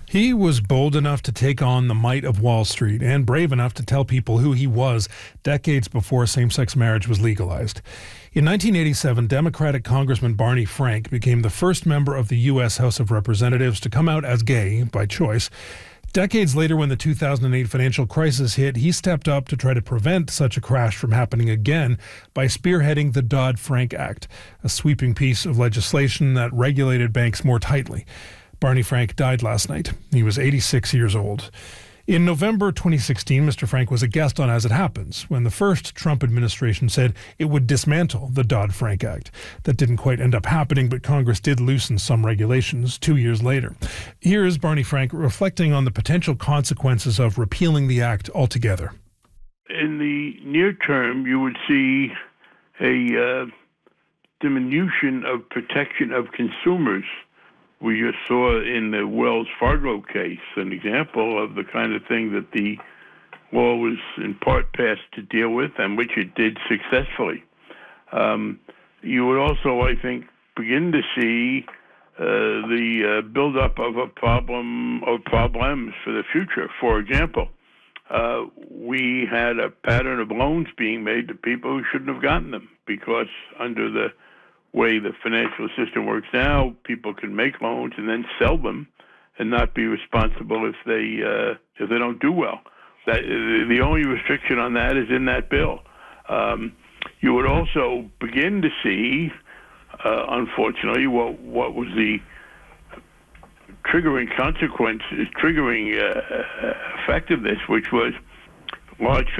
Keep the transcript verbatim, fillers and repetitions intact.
He was bold enough to take on the might of Wall Street and brave enough to tell people who he was decades before same-sex marriage was legalized. In nineteen eighty-seven, Democratic Congressman Barney Frank became the first member of the U S House of Representatives to come out as gay by choice. Decades later, when the two thousand eight financial crisis hit, he stepped up to try to prevent such a crash from happening again by spearheading the Dodd-Frank Act, a sweeping piece of legislation that regulated banks more tightly. Barney Frank died last night. He was eighty-six years old. In November twenty sixteen, Mister Frank was a guest on As It Happens when the first Trump administration said it would dismantle the Dodd-Frank Act. That didn't quite end up happening, but Congress did loosen some regulations two years later. Here is Barney Frank reflecting on the potential consequences of repealing the act altogether. In the near term, you would see a uh, diminution of protection of consumers. We just saw in the Wells Fargo case an example of the kind of thing that the law was in part passed to deal with, and which it did successfully. Um, you would also, I think, begin to see uh, the uh, buildup of a problem or problems for the future. For example, uh, we had a pattern of loans being made to people who shouldn't have gotten them because under the way the financial system works now, people can make loans and then sell them and not be responsible if they uh, if they don't do well. That the only restriction on that is in that bill. Um, you would also begin to see, uh, unfortunately, what what was the triggering consequence, triggering uh, effect of this, which was large